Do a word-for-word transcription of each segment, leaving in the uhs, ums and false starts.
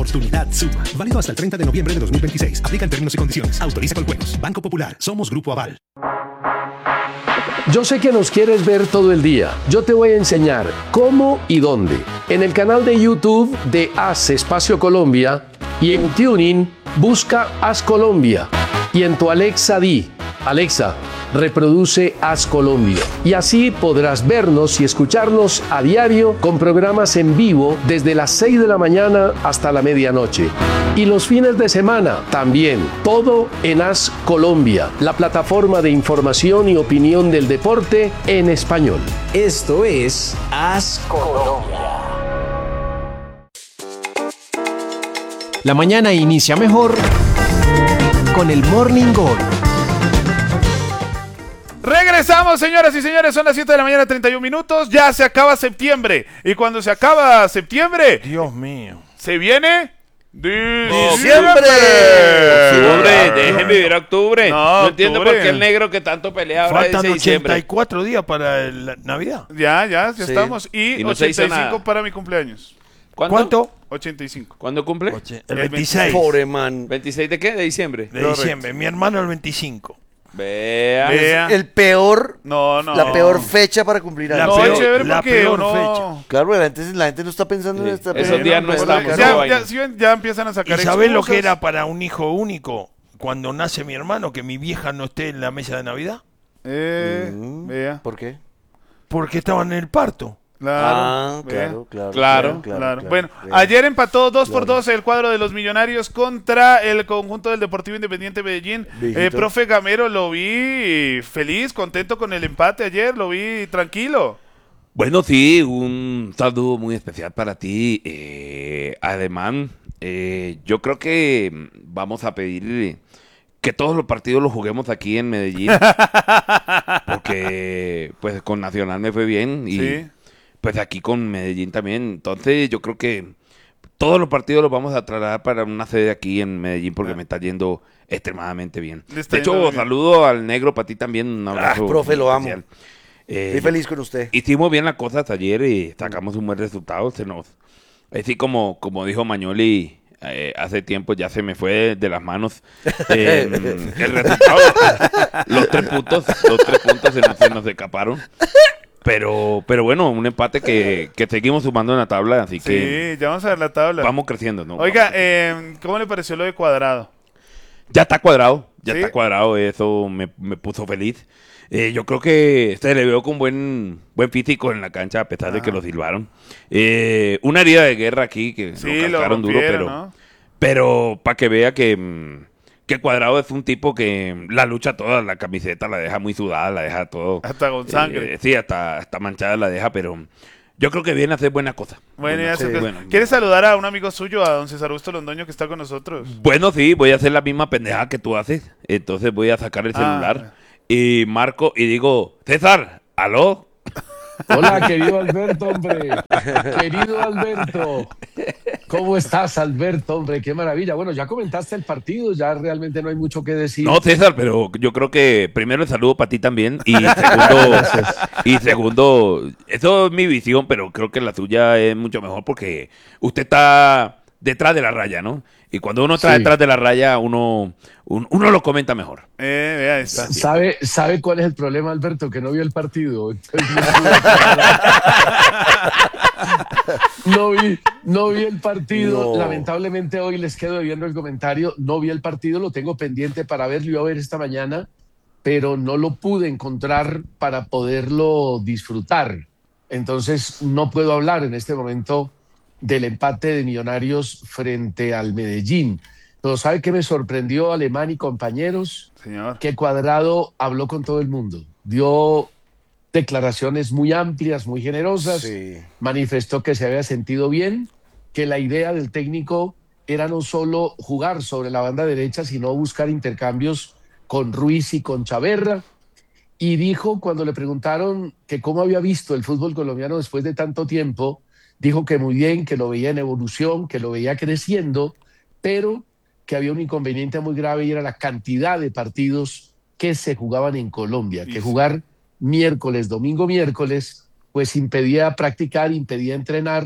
Oportunidad suma. Válido hasta el treinta de noviembre de dos mil veintiséis. Aplican términos y condiciones. Autoriza con juegos. Banco Popular. Somos Grupo Aval. Yo sé que nos quieres ver todo el día. Yo te voy a enseñar cómo y dónde. En el canal de YouTube de Haz Espacio Colombia y en TuneIn busca Haz Colombia. Y en tu Alexa di, Alexa, reproduce Haz Colombia. Y así podrás vernos y escucharnos a diario con programas en vivo desde las seis de la mañana hasta la medianoche. Y los fines de semana también, todo en Haz Colombia, la plataforma de información y opinión del deporte en español. Esto es Haz Colombia. La mañana inicia mejor con el Morning Gol. Regresamos, señoras y señores, son las siete de la mañana, treinta y un minutos, ya se acaba septiembre, y cuando se acaba septiembre, Dios mío, se viene diciembre. Octubre, dejen vivir octubre. No, no entiendo octubre. por qué el negro que tanto pelea ahora faltan dice diciembre. ochenta y cuatro días para la Navidad. Ya, ya, ya Sí. estamos, y, Y no se hizo ochenta y cinco nada. para mi cumpleaños. ¿Cuándo? ¿Cuánto? ochenta y cinco. ¿Cuándo cumple? Oche- el veintiséis Pobre man. ¿veintiséis de qué? ¿De diciembre? de diciembre. Mi hermano el veinticinco. Vea. Vea. El peor, No, no. la peor fecha para cumplir La No, años. peor- es chévere la porque peor uno... fecha. Claro, la gente, la gente no está pensando Sí. en esta Esos días no pero- estamos. pero- esa Ya, vaina. ya, si ven, ya empiezan a ¿Y sacar sabés lo excusas. que era para un hijo único cuando nace mi hermano que mi vieja no esté en la mesa de Navidad? Eh, Mm, vea. ¿Por qué? Porque estaban en el parto. Claro, Ah, vea. claro, claro, Claro, Claro. Bueno, claro. ayer empató dos por Claro. dos el cuadro de los Millonarios contra el conjunto del Deportivo Independiente Medellín. Viejito. Eh, profe Gamero, lo vi feliz, contento con el empate ayer, lo vi tranquilo. Bueno, sí, un saludo muy especial para ti, eh, Ademán. Eh, yo creo que vamos a pedir que todos los partidos los juguemos aquí en Medellín. Porque pues con Nacional me fue bien y Sí. pues aquí con Medellín también. Entonces yo creo que todos los partidos los vamos a trasladar para una sede aquí en Medellín porque Ah. me está yendo extremadamente bien. Le está De yendo hecho, muy bien. saludo al negro para ti también. Un abrazo. Ah, profe, lo amo. especial. Eh, Estoy feliz con usted. Hicimos bien las cosas ayer y sacamos un buen resultado. Se nos, así como, como dijo Mañoli eh, hace tiempo, ya se me fue de las manos eh, el resultado. Los tres puntos, los tres puntos se nos, se nos escaparon. Pero, pero bueno, un empate que, que seguimos sumando en la tabla, así que Sí, ya vamos a ver la tabla. vamos creciendo, ¿no? Oiga, Vamos. eh, ¿cómo le pareció lo de Cuadrado? Ya está cuadrado, ya ¿Sí? está cuadrado, eso me, me puso feliz. Eh, yo creo que se le veo con buen buen físico en la cancha a pesar de que Ajá. lo silbaron. Eh, una herida de guerra aquí que Sí, lo lo cascaron duro, rompieron, pero ¿no? pero para que vea que, mm, que Cuadrado es un tipo que la lucha toda, la camiseta la deja muy sudada, la deja todo. Hasta con sangre. Eh, sí, hasta, hasta manchada la deja, pero yo creo que viene a hacer buena cosa. Bueno, ya Buena sé cosa. que- Bueno, ¿Quiere saludar a un amigo suyo, a don César Augusto Londoño, que está con nosotros? Bueno, sí, voy a hacer la misma pendejada que tú haces. Entonces voy a sacar el Ah. celular y marco y digo, César, ¿aló? Hola, querido Alberto, hombre. Querido Alberto. ¿Cómo estás, Alberto, hombre? Qué maravilla. Bueno, ya comentaste el partido, ya realmente no hay mucho que decir. No, César, pero yo creo que primero el saludo para ti también y segundo, y segundo, eso es mi visión, pero creo que la tuya es mucho mejor porque usted está detrás de la raya, ¿no? Y cuando uno está Sí. detrás de la raya, uno, un- uno lo comenta mejor. Eh, vea, ahí está. ¿Sabe, ¿Sabe cuál es el problema, Alberto? Que no vio el partido. Entonces, no vi, no vi el partido. No. Lamentablemente hoy les quedo debiendo el comentario. No vi el partido, lo tengo pendiente para verlo. Iba a ver esta mañana, pero no lo pude encontrar para poderlo disfrutar. Entonces no puedo hablar en este momento del empate de Millonarios frente al Medellín. Pero ¿sabe qué me sorprendió, Alemán y compañeros? Señor. Que Cuadrado habló con todo el mundo, dio declaraciones muy amplias, muy generosas, Sí. manifestó que se había sentido bien, que la idea del técnico era no solo jugar sobre la banda derecha, sino buscar intercambios con Ruiz y con Chaverra, y dijo, cuando le preguntaron que cómo había visto el fútbol colombiano después de tanto tiempo, dijo que muy bien, que lo veía en evolución, que lo veía creciendo, pero que había un inconveniente muy grave y era la cantidad de partidos que se jugaban en Colombia, que jugar miércoles, domingo, miércoles, pues impedía practicar, impedía entrenar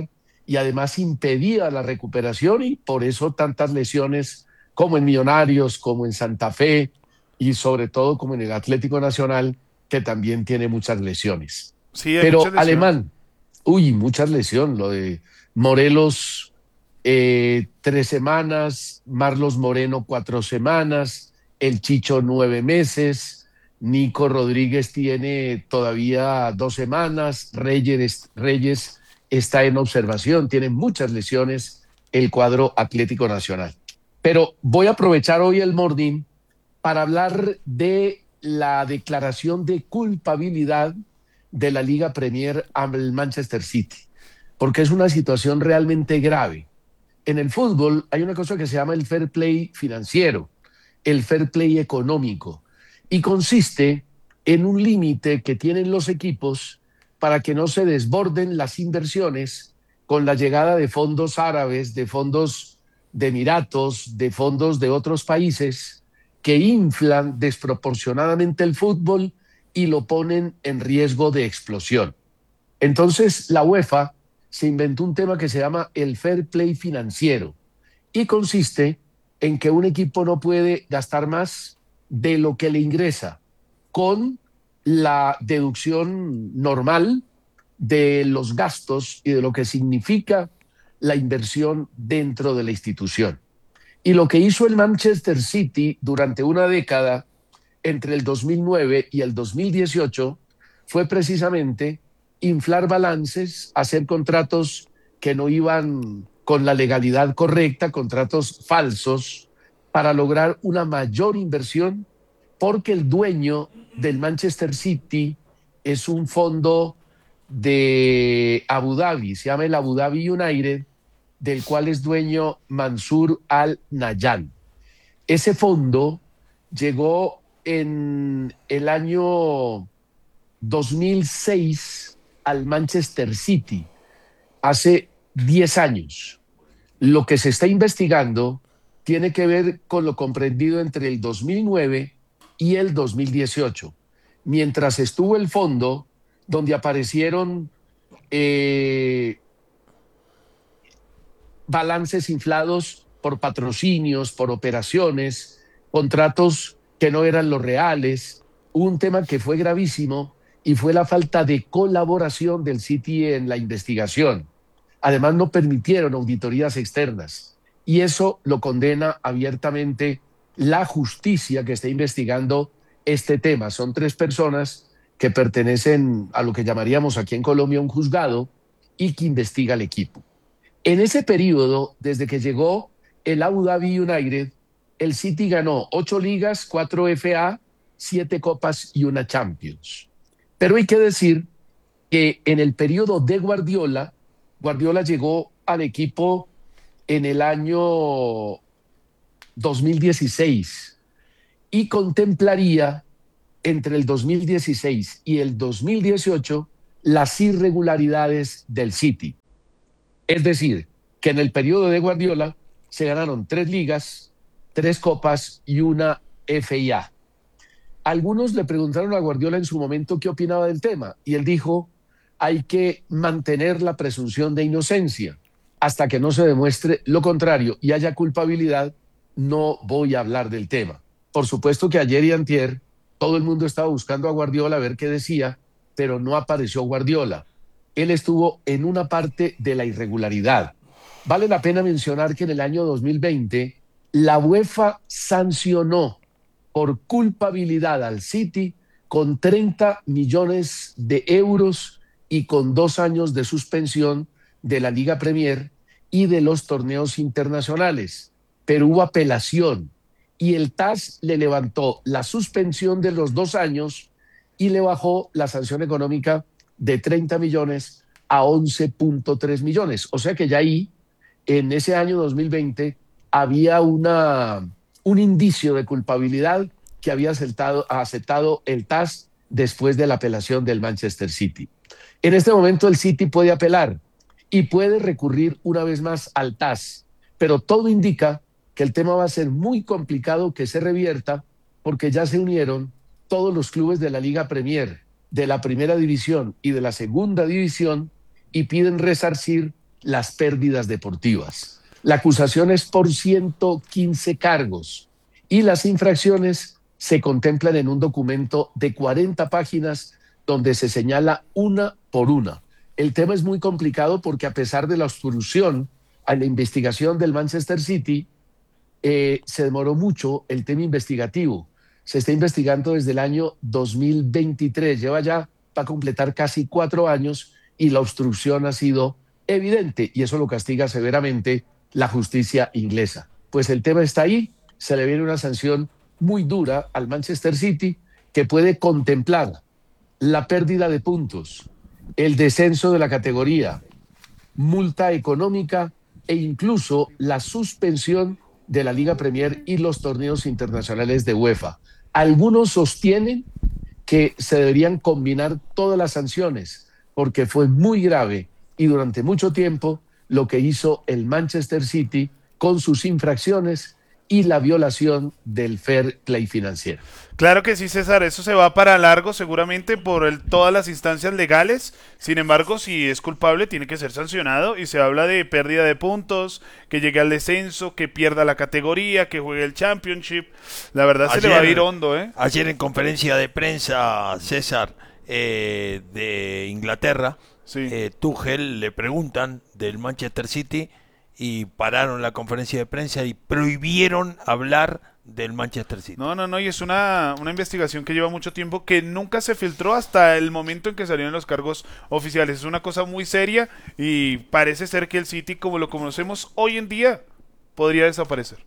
y además impedía la recuperación y por eso tantas lesiones como en Millonarios, como en Santa Fe y sobre todo como en el Atlético Nacional, que también tiene muchas lesiones. Sí, hay Pero muchas lesiones. Alemán, uy, muchas lesiones, lo de Morelos eh, tres semanas, Marlos Moreno cuatro semanas, el Chicho nueve meses, Nico Rodríguez tiene todavía dos semanas, Reyes, Reyes está en observación, tiene muchas lesiones el cuadro Atlético Nacional. Pero voy a aprovechar hoy el morning para hablar de la declaración de culpabilidad de la Liga Premier al Manchester City, porque es una situación realmente grave. En el fútbol hay una cosa que se llama el fair play financiero, el fair play económico, y consiste en un límite que tienen los equipos para que no se desborden las inversiones con la llegada de fondos árabes, de fondos de Emiratos, de fondos de otros países que inflan desproporcionadamente el fútbol y lo ponen en riesgo de explosión. Entonces la UEFA se inventó un tema que se llama el fair play financiero y consiste en que un equipo no puede gastar más de lo que le ingresa con la deducción normal de los gastos y de lo que significa la inversión dentro de la institución. Y lo que hizo el Manchester City durante una década, entre el dos mil nueve y el dos mil dieciocho, fue precisamente inflar balances, hacer contratos que no iban con la legalidad correcta, contratos falsos, para lograr una mayor inversión, porque el dueño del Manchester City es un fondo de Abu Dhabi, se llama el Abu Dhabi United, del cual es dueño Mansur Al-Nahyan. Ese fondo llegó en el año dos mil seis al Manchester City, hace diez años. Lo que se está investigando tiene que ver con lo comprendido entre el dos mil nueve y el dos mil dieciocho, mientras estuvo el fondo donde aparecieron eh, balances inflados por patrocinios, por operaciones, contratos que no eran los reales. Un tema que fue gravísimo y fue la falta de colaboración del City en la investigación. Además, no permitieron auditorías externas y eso lo condena abiertamente la justicia que está investigando este tema. Son tres personas que pertenecen a lo que llamaríamos aquí en Colombia un juzgado y que investiga el equipo. En ese periodo, desde que llegó el Abu Dhabi United, el City ganó ocho ligas, cuatro F A, siete copas y una Champions. Pero hay que decir que en el periodo de Guardiola, Guardiola llegó al equipo en el año dos mil dieciséis y contemplaría entre el dos mil dieciséis y el dos mil dieciocho las irregularidades del City. Es decir, que en el periodo de Guardiola se ganaron tres ligas, tres copas y una F I A. Algunos le preguntaron a Guardiola en su momento qué opinaba del tema y él dijo: hay que mantener la presunción de inocencia hasta que no se demuestre lo contrario y haya culpabilidad. No voy a hablar del tema. Por supuesto que ayer y antier todo el mundo estaba buscando a Guardiola a ver qué decía, pero no apareció Guardiola. Él estuvo en una parte de la irregularidad. Vale la pena mencionar que en el año dos mil veinte la UEFA sancionó por culpabilidad al City con treinta millones de euros y con dos años de suspensión de la Liga Premier y de los torneos internacionales. Pero hubo apelación y el T A S le levantó la suspensión de los dos años y le bajó la sanción económica de treinta millones a once punto tres millones. O sea que ya ahí, en ese año dos mil veinte, había una, un indicio de culpabilidad que había aceptado, aceptado el T A S después de la apelación del Manchester City. En este momento el City puede apelar y puede recurrir una vez más al T A S, pero todo indica que el tema va a ser muy complicado que se revierta porque ya se unieron todos los clubes de la Liga Premier, de la Primera División y de la Segunda División y piden resarcir las pérdidas deportivas. La acusación es por ciento quince cargos y las infracciones se contemplan en un documento de cuarenta páginas donde se señala una por una. El tema es muy complicado porque a pesar de la obstrucción a la investigación del Manchester City, eh, se demoró mucho el tema investigativo. Se está investigando desde el año dos mil veintitrés, lleva ya para completar casi cuatro años y la obstrucción ha sido evidente y eso lo castiga severamente la justicia inglesa. Pues el tema está ahí, se le viene una sanción muy dura al Manchester City que puede contemplar la pérdida de puntos, el descenso de la categoría, multa económica e incluso la suspensión de la Liga Premier y los torneos internacionales de UEFA. Algunos sostienen que se deberían combinar todas las sanciones porque fue muy grave y durante mucho tiempo lo que hizo el Manchester City con sus infracciones y la violación del fair play financiero. Claro que sí, César, eso se va para largo seguramente por el, todas las instancias legales. Sin embargo, si es culpable tiene que ser sancionado y se habla de pérdida de puntos, que llegue al descenso, que pierda la categoría, que juegue el Championship. La verdad ayer, se le va a ir hondo, ¿eh? Ayer en conferencia de prensa, César, eh, de Inglaterra, sí. eh, Tuchel le preguntan del Manchester City y pararon la conferencia de prensa y prohibieron hablar del Manchester City. No, no, no, y es una, una investigación que lleva mucho tiempo, que nunca se filtró hasta el momento en que salieron los cargos oficiales. Es una cosa muy seria y parece ser que el City, como lo conocemos hoy en día, podría desaparecer.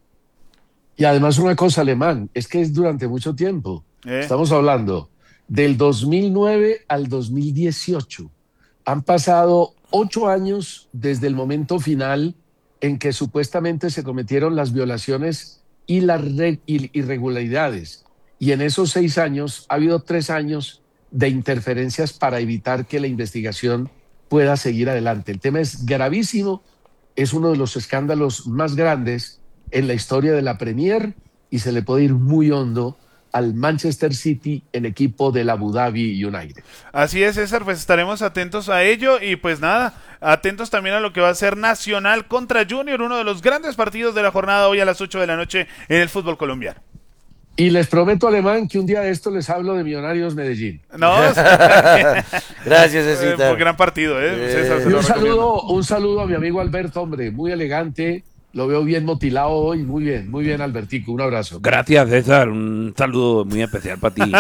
Y además una cosa, Alemán, es que es durante mucho tiempo. ¿Eh? Estamos hablando del dos mil nueve al dos mil dieciocho. Han pasado ocho años desde el momento final en que supuestamente se cometieron las violaciones y las irregularidades. Y en esos seis años ha habido tres años de interferencias para evitar que la investigación pueda seguir adelante. El tema es gravísimo, es uno de los escándalos más grandes en la historia de la Premier y se le puede ir muy hondo al Manchester City, el equipo del Abu Dhabi United. Así es, César, pues estaremos atentos a ello y pues nada, atentos también a lo que va a ser Nacional contra Junior, uno de los grandes partidos de la jornada hoy a las ocho de la noche en el fútbol colombiano. Y les prometo, Alemán, que un día de esto les hablo de Millonarios Medellín. No, gracias, Cecita. Un gran partido, ¿eh? eh. César, se y lo un saludo, recomiendo. un saludo a mi amigo Alberto, hombre, muy elegante. Lo veo bien motilado hoy, muy bien, muy bien, Albertico, un abrazo. Gracias, César, un saludo muy especial para ti.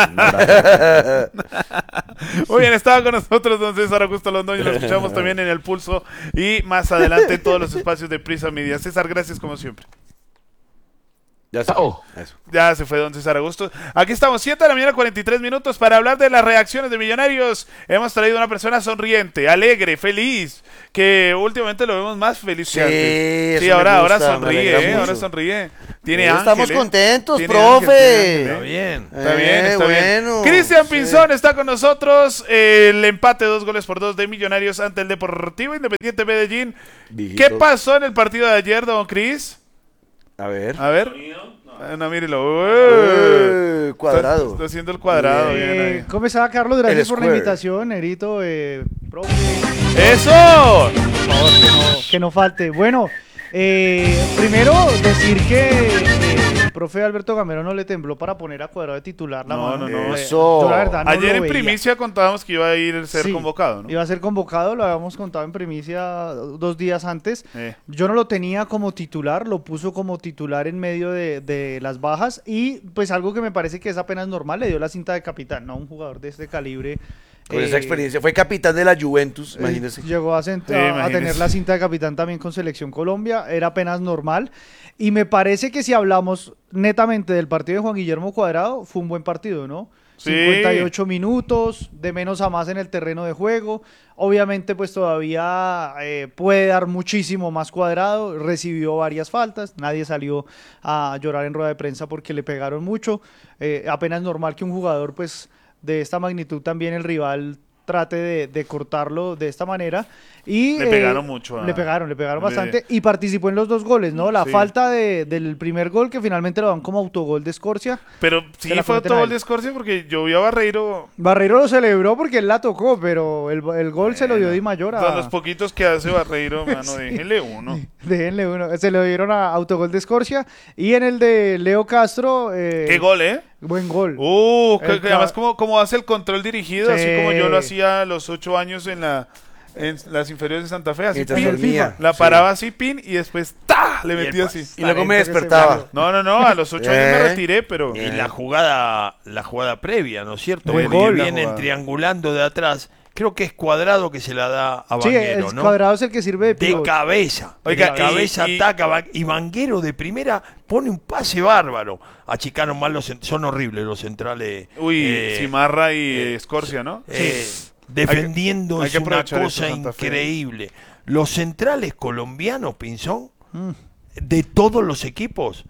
Muy bien, estaba con nosotros don César Augusto Londoño, lo escuchamos también en El Pulso y más adelante en todos los espacios de Prisa Media. César, gracias como siempre. Ya se, oh. ya se fue don César Augusto. Aquí estamos, siete de la mañana, cuarenta y tres minutos para hablar de las reacciones de Millonarios. Hemos traído una persona sonriente, alegre, feliz, que últimamente lo vemos más feliz sí, que antes. Sí, eso ahora, me gusta, ahora sonríe, eh, mucho. ahora sonríe. Tiene sí, ángel, estamos eh. contentos, Tiene profe. ángel, tiene ángel, Está bien. Está bien, Eh, está bueno, bien. Cristian sí. Pinzón está con nosotros. Eh, el empate dos goles por dos de Millonarios ante el Deportivo Independiente Medellín. Viejito. ¿Qué pasó en el partido de ayer, don Cris? A ver. A ver. Ah, no, mírelo. Eh, cuadrado. Está, está haciendo el cuadrado. Bien. Bien Eh, ahí. ¿Cómo está, Carlos? Gracias El por la square. invitación, Nerito, eh, profe. ¡Eso! Por favor, que no, que no falte. Bueno, eh, primero decir que eh, el profe Alberto Gamero no le tembló para poner a Cuadrado de titular la No, mano. no, no. Eh, Eso. yo la verdad no Ayer lo en veía. primicia contábamos que iba a ir a ser Sí, convocado, ¿no? Iba a ser convocado, lo habíamos contado en primicia dos días antes. Eh. Yo no lo tenía como titular, lo puso como titular en medio de, de las bajas y pues algo que me parece que es apenas normal, le dio la cinta de capitán, ¿no? Un jugador de este calibre. Con eh, esa experiencia. Fue capitán de la Juventus, imagínese. Eh, Llegó a, sent- Sí, a- a imagínese. tener la cinta de capitán también con Selección Colombia, era apenas normal. Y me parece que si hablamos netamente del partido de Juan Guillermo Cuadrado, fue un buen partido, ¿no? Sí. cincuenta y ocho minutos, de menos a más en el terreno de juego. Obviamente, pues todavía eh, puede dar muchísimo más Cuadrado. Recibió varias faltas, nadie salió a llorar en rueda de prensa porque le pegaron mucho. Eh, apenas normal que un jugador, pues, de esta magnitud también el rival trate de, de cortarlo de esta manera. Y, le pegaron eh, mucho. A... Le pegaron, le pegaron bastante. Y participó en los dos goles, ¿no? La sí. falta de, del primer gol, que finalmente lo dan como autogol de Escorcia. Pero sí fue autogol de Escorcia, porque yo vi a Barreiro. Barreiro lo celebró porque él la tocó, pero el, el gol bueno, se lo dio Di Mayor a... De los poquitos que hace Barreiro, mano, sí. déjenle uno. Déjenle uno. Se lo dieron a autogol de Escorcia. Y en el de Leo Castro... Eh, ¿Qué gol, eh? Buen gol. Uh, que, que además como, como hace el control dirigido, sí. así como yo lo hacía a los ocho años en la en las inferiores de Santa Fe, así pin, FIFA. La paraba sí. así, pin, y después ¡ta! Le metía así. Y luego me despertaba. No, no, no, a los ocho años me retiré, pero... Y la jugada, la jugada previa, ¿no es cierto? Buen gol, vienen triangulando de atrás. Creo que es Cuadrado que se la da a Vanguero, sí, ¿no? Cuadrado es el que sirve de pivote. De cabeza. Oiga, de cabeza y, ataca. Y Vanguero de primera pone un pase bárbaro. Achicaron mal los... Son horribles los centrales. Uy, eh, Cimarra y eh, Escorcia, ¿no? Eh, sí. Defendiendo hay que, hay que es una cosa increíble. Los centrales colombianos, Pinzón, mm. de todos los equipos,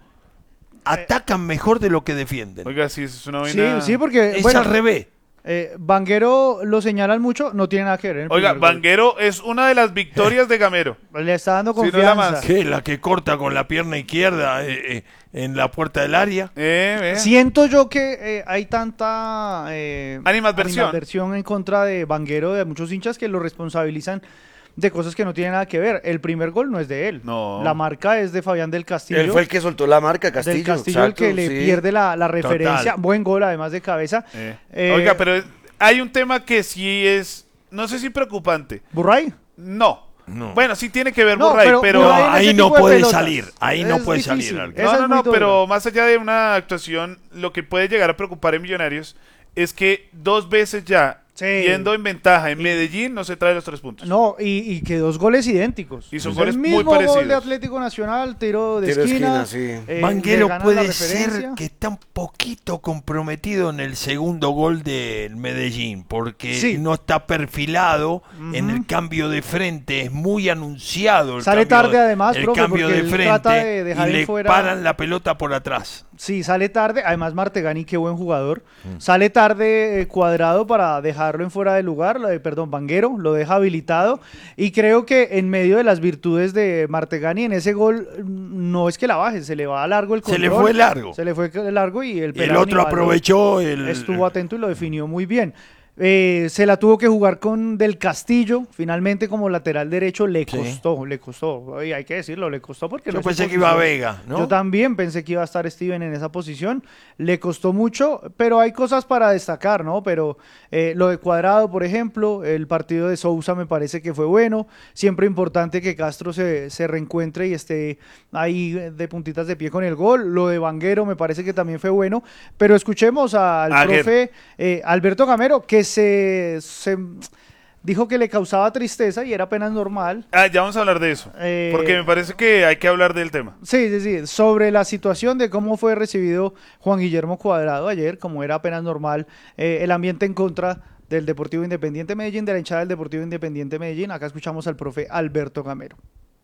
atacan mejor de lo que defienden. Oiga, sí, es una vaina... Sí, sí, porque... Es bueno, al revés. Eh, Vanguero lo señalan mucho, no tiene nada que ver. Oiga, Vanguero es una de las victorias de Gamero. Le está dando confianza. Sí, no ¿Qué? La que corta con la pierna izquierda eh, eh, en la puerta del área. Eh, eh. Siento yo que eh, hay tanta eh, animadversión. animadversión en contra de Vanguero, de muchos hinchas que lo responsabilizan de cosas que no tienen nada que ver. El primer gol no es de él. No. La marca es de Fabián del Castillo. Él fue el que soltó la marca, Castillo. Del Castillo, exacto, el que le sí. pierde la, la referencia. Total. Buen gol, además de cabeza. Eh. Eh, Oiga, pero hay un tema que sí es, no sé si preocupante. ¿Burray? No. No. Bueno, sí tiene que ver no, Burray, pero, pero no, ahí no puede salir. Ahí es no puede difícil. salir. No, no, no, pero más allá de una actuación, lo que puede llegar a preocupar en Millonarios es que dos veces ya, sí. yendo en ventaja en y, Medellín, no se trae los tres puntos. No, y, y que dos goles idénticos. Y son es goles el mismo muy parecidos. Gol de Atlético Nacional, tiro de tiro esquina. esquina sí. eh, Vanguero puede ser que está un poquito comprometido en el segundo gol del Medellín, porque sí. no está perfilado uh-huh. en el cambio de frente, es muy anunciado. El sale cambio, tarde además, el profe, cambio de frente de dejar y le fuera... paran la pelota por atrás. Sí, sale tarde, además Martegani, qué buen jugador. Mm. Sale tarde eh, Cuadrado para dejarlo en fuera de lugar, eh, perdón, Vanguero, lo deja habilitado. Y creo que en medio de las virtudes de Martegani, en ese gol, no es que la baje, se le va a largo el control. Se le fue largo. Se le fue largo y el, y el otro aprovechó. El... Estuvo atento y lo definió muy bien. Eh, se la tuvo que jugar con Del Castillo, finalmente como lateral derecho, le costó, sí. le costó, Oye, hay que decirlo, le costó porque yo no pensé que iba a Vega, ¿no? Yo también pensé que iba a estar Steven en esa posición, le costó mucho, pero hay cosas para destacar, ¿no? Pero eh, lo de Cuadrado, por ejemplo, el partido de Sousa me parece que fue bueno, siempre importante que Castro se, se reencuentre y esté ahí de puntitas de pie con el gol. Lo de Vanguero me parece que también fue bueno, pero escuchemos al Aguer. profe eh, Alberto Gamero, que Se, se dijo que le causaba tristeza y era apenas normal. Ah, ya vamos a hablar de eso, eh, porque me parece que hay que hablar del tema. Sí, sí, sí, sobre la situación de cómo fue recibido Juan Guillermo Cuadrado ayer, como era apenas normal, eh, el ambiente en contra del Deportivo Independiente Medellín, de la hinchada del Deportivo Independiente Medellín. Acá escuchamos al profe Alberto Gamero.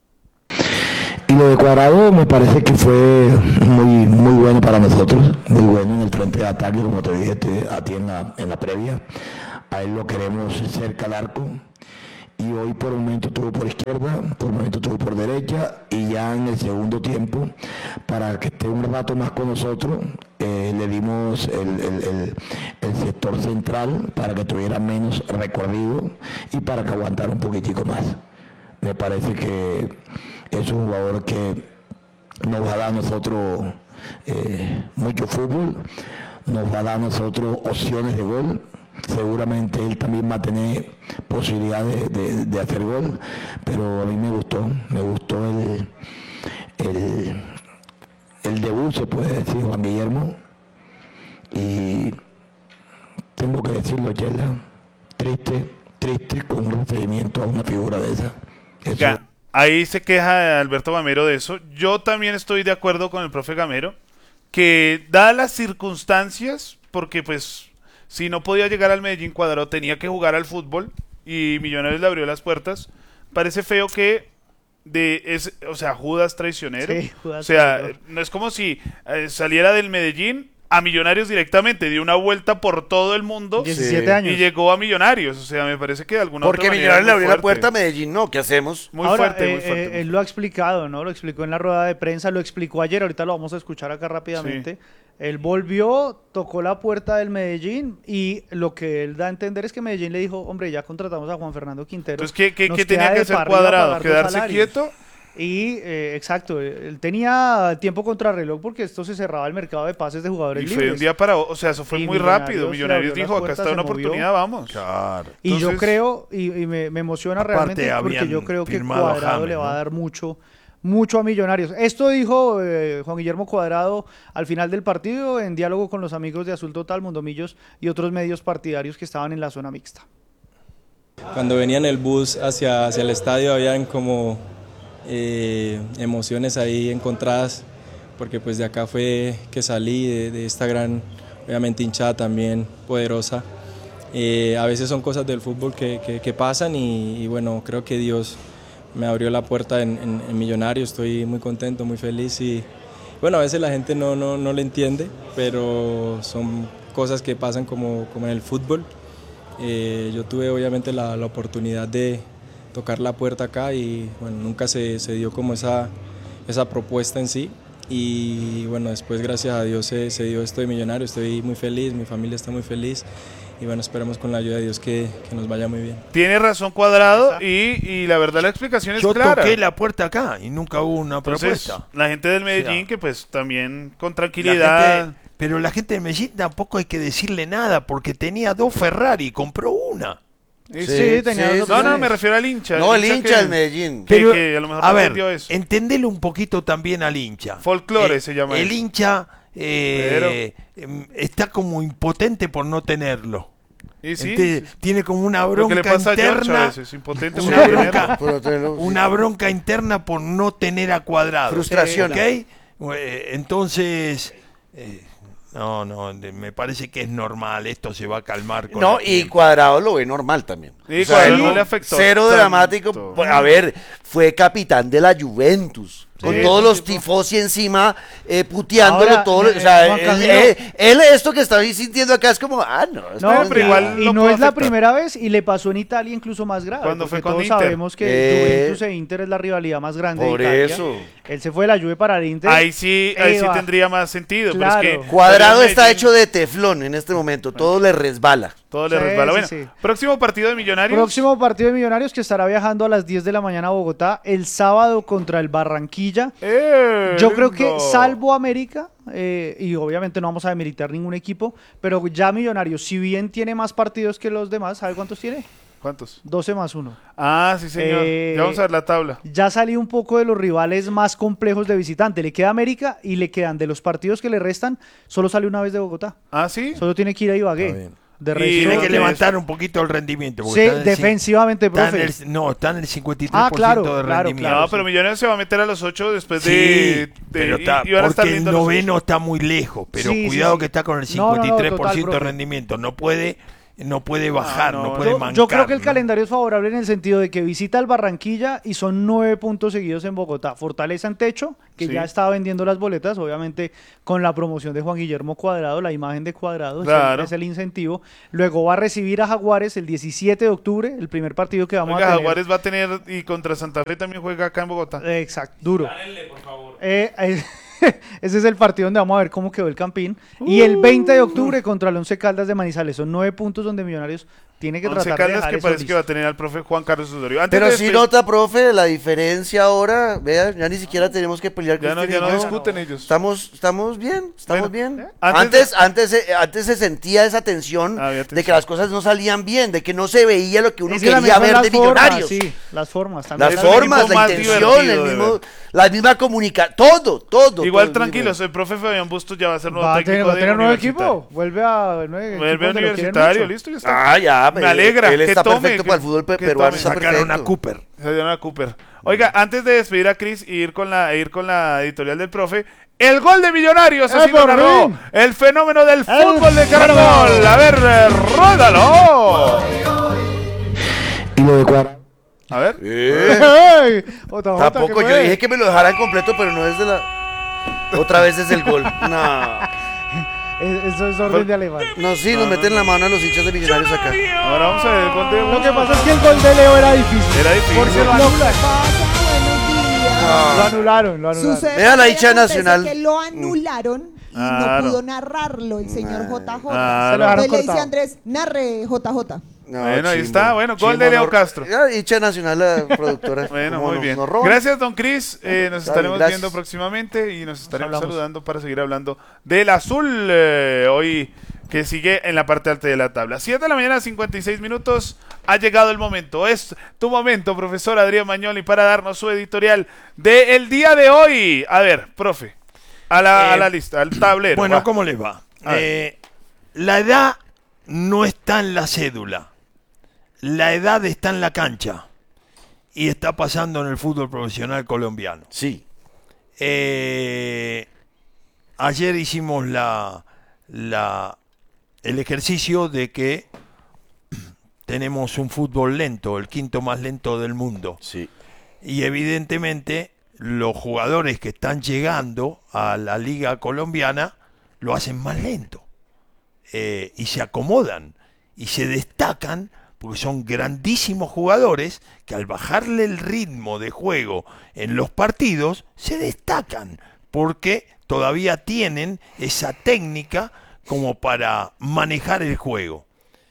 Y lo de Cuadrado me parece que fue muy muy bueno para nosotros, muy bueno en el frente de ataque, como te dije te, a ti en la, en la previa. A él lo queremos cerca al arco y hoy por un momento estuvo por izquierda, por un momento estuvo por derecha y ya en el segundo tiempo, para que esté un rato más con nosotros, eh, le dimos el, el, el, el sector central para que tuviera menos recorrido y para que aguantara un poquitico más. Me parece que es un jugador que nos va a dar a nosotros eh, mucho fútbol, nos va a dar a nosotros opciones de gol. Seguramente él también va a tener posibilidades de, de, de hacer gol, pero a mí me gustó, me gustó el, el, el debut, se puede decir, Juan Guillermo. Y tengo que decirlo, Chela, triste, triste con un recibimiento a una figura de esa. Eso. Ya, ahí se queja Alberto Gamero de eso. Yo también estoy de acuerdo con el profe Gamero, que dadas las circunstancias, porque pues si no podía llegar al Medellín, Cuadrado tenía que jugar al fútbol y Millonarios le abrió las puertas. Parece feo que de es, o sea, Judas traicionero. Sí, Judas o sea, traicionero. no es como si eh, saliera del Medellín a Millonarios directamente, dio una vuelta por todo el mundo diecisiete años. y llegó a Millonarios, o sea, me parece que de alguna Porque otra manera Millonarios le abrió muy la puerta a fuerte. Medellín, ¿no? ¿Qué hacemos? Muy Ahora, fuerte, eh, muy fuerte. eh, muy él lo ha explicado, ¿no? Lo explicó en la rueda de prensa, lo explicó ayer, ahorita lo vamos a escuchar acá rápidamente. Sí. Él volvió, tocó la puerta del Medellín y lo que él da a entender es que Medellín le dijo, hombre, ya contratamos a Juan Fernando Quintero. Entonces, ¿qué, qué, nos qué queda tenía que de hacer para arriba Cuadrado? pagar dos ¿Quedarse salarios". quieto? Y, eh, exacto, él tenía tiempo contrarreloj porque esto se cerraba el mercado de pases de jugadores Y fue libres. de un día para otro, o sea, eso fue Y muy Millonarios rápido. le Millonarios abrió dijo, las acá está puertas, una se movió. oportunidad, vamos. Claro. Y yo Entonces- creo, y, y me, me emociona Aparte, realmente porque habían yo creo que firmado a Cuadrado James, le va ¿no? a dar mucho, mucho a Millonarios. Esto dijo eh, Juan Guillermo Cuadrado al final del partido en diálogo con los amigos de Azul Total, Mondomillos y otros medios partidarios que estaban en la zona mixta. Cuando venía en el bus hacia, hacia el estadio habían como eh, emociones ahí encontradas, porque pues de acá fue que salí, de, de esta gran, obviamente hinchada también poderosa. Eh, a veces son cosas del fútbol que, que, que pasan y, y bueno, creo que Dios me abrió la puerta en, en, en Millonarios, estoy muy contento, muy feliz y bueno, a veces la gente no, no, no le entiende, pero son cosas que pasan como, como en el fútbol. Eh, yo tuve obviamente la, la oportunidad de tocar la puerta acá y bueno, nunca se, se dio como esa, esa propuesta en sí y bueno, después gracias a Dios se, se dio esto de Millonarios, estoy muy feliz, mi familia está muy feliz y bueno, esperemos con la ayuda de Dios que, que nos vaya muy bien. Tiene razón Cuadrado y, y la verdad la explicación es Yo clara. toqué la puerta acá y nunca hubo una Entonces, propuesta. la gente del Medellín, O sea, que pues también con La tranquilidad... gente- pero la gente de Medellín tampoco hay que decirle nada porque tenía dos Ferrari y compró una. Sí, Sí, tenía dos No, no, opciones. me refiero al hincha. No, el que- hincha del Medellín. que- Pero, que a lo mejor a no ver, entendió eso. entendele un poquito también al hincha. Folclore Eh, se llama El eso. hincha eh, em, está como impotente por no tenerlo. Y sí, Ente- sí. Tiene como una Lo que bronca le pasa a George a interna. veces, impotente Una por no bronca, tenerlo. Pero tenlo- una bronca interna por no tener a Cuadrado. Frustración. ¿Ok? Eh, Entonces, eh, no, no, de- me parece que es normal. Esto se va a calmar con No, el y tiempo. Cuadrado lo ve normal también. Y O sea, Cuadrado él no no- le afectó Cero tanto. dramático. Pues, a ver, fue capitán de la Juventus. Con Sí, todos es un los tipo- tifosi encima, eh, puteándolo Ahora, todo. lo- eh, o sea, Juan él, Camilo- él- él esto que está sintiendo acá es como, ah, no. esto No, es pero y, igual y lo no puede es la afectar. primera vez y le pasó en Italia incluso más grave. Cuando porque fue con todos Inter. sabemos que Eh, Juventus e Inter es la rivalidad más grande por de Italia. eso. Él se fue de la Juve para el Inter. Ahí sí, ahí sí Eva. tendría más sentido. Claro. Pero es que Cuadrado pero el está Medellín, hecho de teflón en este momento. Todo le resbala. Todo le Sí, resbala. sí, Bueno, sí. próximo partido de Millonarios. Próximo partido de Millonarios que estará viajando a las diez de la mañana a Bogotá el sábado contra el Barranquilla. Eh, Yo creo que lindo. salvo América, eh, y obviamente no vamos a demeritar ningún equipo, pero ya Millonarios, si bien tiene más partidos que los demás, ¿sabe cuántos tiene? ¿Cuántos? doce más uno. Ah, sí, señor. Eh, Ya vamos a ver la tabla. Ya salió un poco de los rivales más complejos de visitante. Le queda América y le quedan de los partidos que le restan, solo sale una vez de Bogotá. Ah, sí. Solo tiene que ir a Está Ibagué. bien. De Y resto, Tiene que Eso- levantar un poquito el rendimiento. porque sí, está en el cin- defensivamente, está en profe. el- no, está en el cincuenta y tres por ciento Ah, claro, de claro, rendimiento. claro. No, pero Millonarios se va a meter a los ocho después de. Sí, de- pero y- está, y van a estar porque el viendo los noveno ocho. está muy lejos. Pero Sí, sí, cuidado sí. que está con el No, no, no, cincuenta y tres por ciento total, de profe. rendimiento. No puede, no puede bajar, no, no, puede Yo, mancar. yo creo que el ¿no? calendario es favorable en el sentido de que visita el Barranquilla y son nueve puntos seguidos en Bogotá. Fortaleza en techo, que Sí. ya estaba vendiendo las boletas, obviamente con la promoción de Juan Guillermo Cuadrado, la imagen de Cuadrado, es el- Claro. es, el, incentivo. Luego va a recibir a Jaguares el diecisiete de octubre, el primer partido que vamos Oiga, a tener. Jaguares va a tener. Y contra Santa Fe también juega acá en Bogotá. Eh, Exacto, duro. Eh, eh, ese es el partido donde vamos a ver cómo quedó el Campín. Y el veinte de octubre contra el Once Caldas de Manizales. Son nueve puntos donde Millonarios tiene que Once tratar de Caldas dejar que eso parece que va a listo. tener al profe Juan Carlos Osorio. Antes Pero de si despe- nota, profe, la diferencia ahora, vea, ya ni siquiera tenemos que pelear. Ya no, Cristian ya y no yo. discuten ellos. Estamos, estamos bien, estamos Bueno, bien. ¿eh? Antes Antes, de- antes, se- antes se sentía esa tensión Había de tensión. que las cosas no salían bien, de que no se veía lo que uno Es que quería también son ver las de formas, Millonarios. sí, las formas también. Las Es el formas, equipo la más intención, divertido el de mismo, ver. la misma comunicación, todo, todo. Igual todo, tranquilos, el profe Fabián Bustos ya va a ser nuevo Va a técnico tener, va a de tener nuevo Universitario. equipo. Vuelve a nueve Vuelve a equipos donde lo quieren Universitario, mucho. listo, ya está. Ah, ya, Me alegra. Él que está tome, perfecto que- para el fútbol pe- que peruano. tome. Está Sacaron a perfecto. Cooper. Se llama Cooper. Oiga, antes de despedir a Chris y ir con la, ir con la editorial del profe, el gol de Millonarios, así ¡Eh, lo por narró fin! el fenómeno del ¡El fútbol de fenómeno! Caracol. A ver, eh, ródalo. Y lo de Cuadrado. A ver. Eh, ¡Ey! Jota, Jota, Tampoco, ¿qué yo fue? dije que me lo dejaran completo, pero no es de la... Otra vez es el gol. No. Es- Eso es orden de alemán. No, sí, nos meten la mano a los hinchas de Millonarios acá. Ahora vamos a ver el gol de Lo que pasa es que el gol de Leo era difícil. Era difícil. Porque lo Lo anulan. que pasa, buenos días. Lo anularon, lo anularon. Sucede Vea la que hincha acontece nacional. que lo anularon y Claro. no pudo narrarlo el señor J J. Claro. Se lo dejaron Entonces le dice cortado. a Andrés, narre J J. No, Bueno, ahí chimbo. está, bueno, gol Chimbo, de Leo no- Castro. Ya, hincha nacional, la productora. Bueno, ¿Cómo muy nos- bien. nos roban? Gracias, don Cris. Eh, nos Dale, estaremos gracias. viendo próximamente y nos estaremos hablamos. saludando para seguir hablando del azul eh, hoy que sigue en la parte alta de la tabla. siete de la mañana, cincuenta y seis minutos. Ha llegado el momento. Es tu momento, profesor Adrián Magnoli, para darnos su editorial del día de hoy. A ver, profe, a la, Eh, a la lista, al tablero. Bueno, va. ¿cómo les va? A ver. Eh, la edad no está en la cédula. La edad está en la cancha. Y está pasando en el fútbol profesional colombiano. Sí. Eh, ayer hicimos la, la, el ejercicio de que tenemos un fútbol lento, el quinto más lento del mundo. Sí. Y evidentemente los jugadores que están llegando a la liga colombiana lo hacen más lento. Eh, y se acomodan y se destacan porque son grandísimos jugadores que al bajarle el ritmo de juego en los partidos se destacan porque todavía tienen esa técnica como para manejar el juego.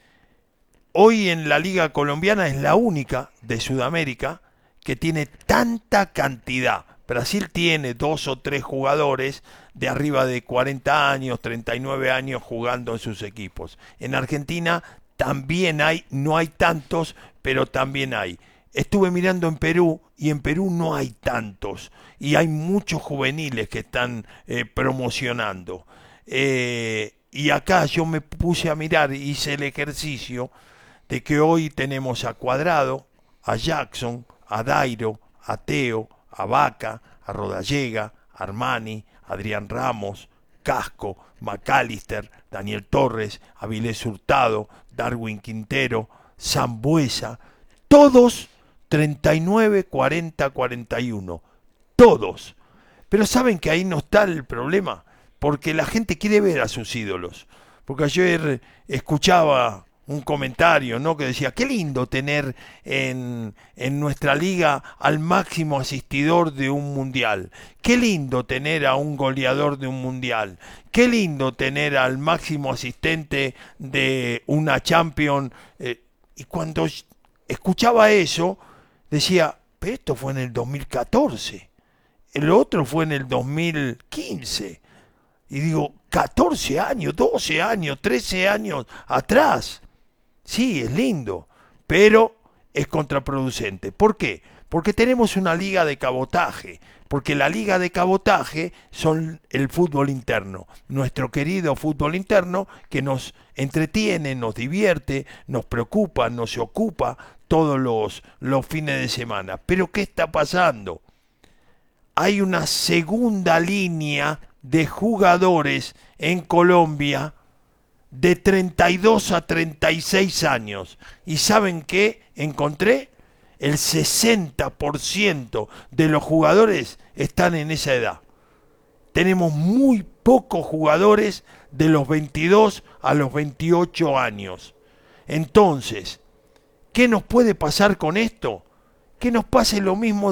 Hoy en la liga colombiana es la única de Sudamérica que tiene tanta cantidad. Brasil tiene dos o tres jugadores de arriba de cuarenta años, treinta y nueve años jugando en sus equipos. En Argentina también hay, no hay tantos, pero también hay. Estuve mirando en Perú y en Perú no hay tantos. Y hay muchos juveniles que están eh, promocionando. Eh, y acá yo me puse a mirar, hice el ejercicio de que hoy tenemos a Cuadrado, a Jackson, a Dairo, a Teo, a Vaca, a Rodallega, a Armani, a Adrián Ramos, Casco, McAllister, Daniel Torres, Avilés Hurtado, Darwin Quintero, Sambuesa, todos treinta y nueve, cuarenta, cuarenta y uno, todos. Pero saben que ahí no está el problema, porque la gente quiere ver a sus ídolos. Porque ayer escuchaba un comentario, ¿no?, que decía, qué lindo tener en, en nuestra liga al máximo asistidor de un mundial, qué lindo tener a un goleador de un mundial, qué lindo tener al máximo asistente de una Champions. Eh, y cuando escuchaba eso, decía, pero esto fue en el dos mil catorce, el otro fue en el dos mil quince, y digo, catorce años, doce años, trece años atrás. Sí, es lindo, pero es contraproducente. ¿Por qué? Porque tenemos una liga de cabotaje, porque la liga de cabotaje son el fútbol interno, nuestro querido fútbol interno que nos entretiene, nos divierte, nos preocupa, nos ocupa todos los, los fines de semana. Pero ¿qué está pasando? Hay una segunda línea de jugadores en Colombia de treinta y dos a treinta y seis años. ¿Y saben qué encontré? El sesenta por ciento de los jugadores están en esa edad. Tenemos muy pocos jugadores de los veintidós a los veintiocho años. Entonces, ¿qué nos puede pasar con esto? Que nos pase lo mismo